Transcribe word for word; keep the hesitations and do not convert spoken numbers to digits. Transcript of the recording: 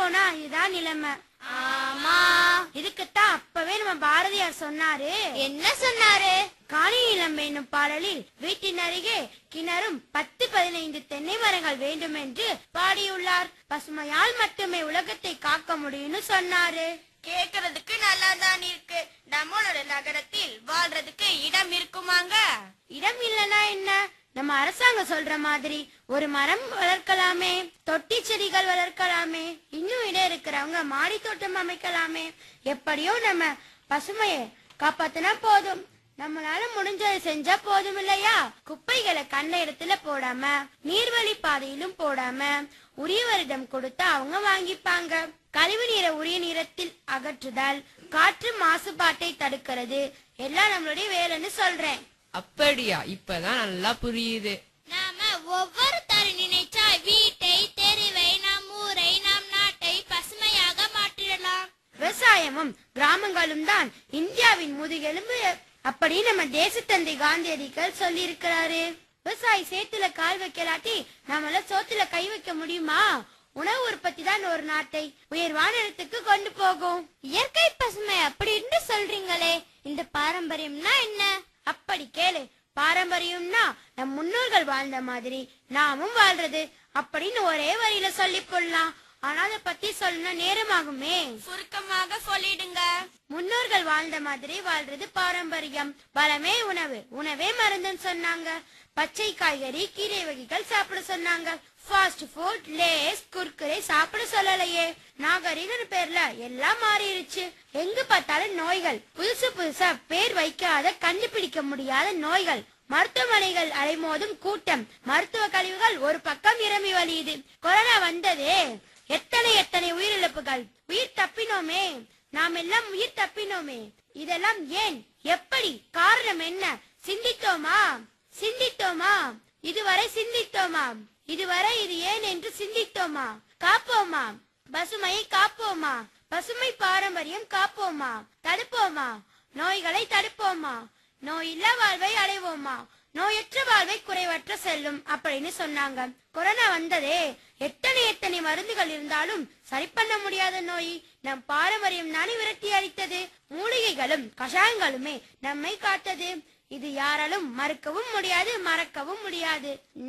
போனா இதுதான் நிலைமை. ஆமா, இதுக்குத்தான் அப்பவே நம்ம பாரதியார் சொன்னாரு. என்ன சொன்னாரு? காணி நிலம் என்னும் பாடலில் வீட்டின் அருகே கிணறும் பத்து பதினைந்து தென்னை மரங்கள் வேண்டும் என்று பாடியுள்ளார். பசுமையால் மட்டுமே உலகத்தை காக்க முடியும்னு சொன்னாரு. கேக்குறதுக்கு நல்லா தான் இருக்கு. நம்மளோட நகரத்தில் வாழ்றதுக்கு இடம் இருக்குமாங்க? இடம் இல்லனா என்ன, நம்ம அரசாங்கம் சொல்ற மாதிரி ஒரு மரம் வளர்க்கலாமே, தொட்டி செடிகள் வளர்க்கலாமே, இன்னும் இடம் இருக்கிறவங்க மாடி தோட்டம் அமைக்கலாமே. எப்படியோ நம்ம பசுமையை காப்பாத்தினா போதும். நம்மளால முடிஞ்சதை செஞ்சா போதும் இல்லையா? குப்பைகளை கண்ட இடத்துல போடாம, நீர்வழி பாதையிலும் போடாம உரியவரிடம் கொடுத்தா அவங்க வாங்கிப்பாங்க. கழிவு நீரை உரிய நேரத்தில் அகற்றுதல், காற்று மாசுபாட்டை தடுக்கிறது எல்லாம் நம்மளுடைய வேலைன்னு சொல்றேன். அப்படியா? இப்பதான் நல்லா புரியுது. நாம ஒவ்வொரு தரு நினைச்சா வீட்டை, தெருவை, நம் ஊரை, நம் நாட்டை பசுமையாக மாற்றிடலாம். விவசாயமும் கிராமங்களும் தான் இந்தியாவின் முதுகெலும்பு அப்படி நம்ம தேசத்தந்தை காந்தியடிகள் சொல்லி இருக்கிறாரு. விவசாயி சேத்துல கால் வைக்கலாட்டி நம்மள சோத்துல கை வைக்க முடியுமா? உணவு உற்பத்தி தான் ஒரு நாட்டை உயர்வான இடத்துக்கு கொண்டு போகும். இயற்கை பசுமை அப்படின்னு சொல்றீங்களே, இந்த பாரம்பரியம்னா என்ன? அப்படி கேளு. பாரம்பரியம்னா நம் முன்னோர்கள் வாழ்ந்த மாதிரி நாமும் வாழ்றது அப்படின்னு ஒரே வரியில சொல்லி கொள்ளலாம். ஆனா அதை பத்தி சொல்ல நேரமாகுமே. சுருக்கமாக சொல்லிடுங்க. முன்னோர்கள் வாழ்ந்த மாதிரி வாழ்றது பாரம்பரியம். பலமே உணவு, உணவே மருந்துன்னு சொன்னாங்க. பச்சை காய்கறி, கீரை வகைகள் சாப்பிட சொன்னாங்க. ஃபாஸ்ட் ஃபுட், லேஸ், குர்குரே சாப்பிட சொல்லலையே. நாகரிக பேர்ல எல்லாம் மாறிடுச்சு. எங்க பார்த்தாலும் நோய்கள், புதுசு புதுசா பேர் வைக்காத, கண்டுபிடிக்க முடியாத நோய்கள். மருத்துவமனைகள் அலைமோதும் கூட்டம், மருத்துவ கழிவுகள் ஒரு பக்கம் நிரம்பி வழியுது. கொரோனா வந்ததே, எத்தனை எத்தனை உயிரிழப்புகள். உயிர் தப்பினோமே, நாம் எல்லாம் உயிர் தப்பினோமே. இதெல்லாம் ஏன், எப்படி, காரணம் என்ன? சிந்தித்தோமா? சிந்தித்தோமா? இதுவரை சிந்தித்தோமா? இதுவரை இது ஏன் என்று சிந்தித்தோமா? காப்போமா? பசுமையை காப்போமா? பசுமை பாரம்பரியம் காப்போமா? தடுப்போமா? நோய்களை தடுப்போமா? நோயில்லா வாழ்வை அடைவோமா? நோயற்ற வாழ்வை குறைவற்ற செல்லும் அப்படின்னு சொன்னாங்க. கொரோனா வந்ததே, எத்தனை எத்தனை மருந்துகள் இருந்தாலும் சரி பண்ண முடியாத நோய் நம் பாரம்பரியம் தானே விரட்டி அடித்தது. மூலிகைகளும் கஷாயங்களுமே நம்மை காத்தது. இது யாராலும் மறுக்கவும் முடியாது, மறக்கவும் முடியாது.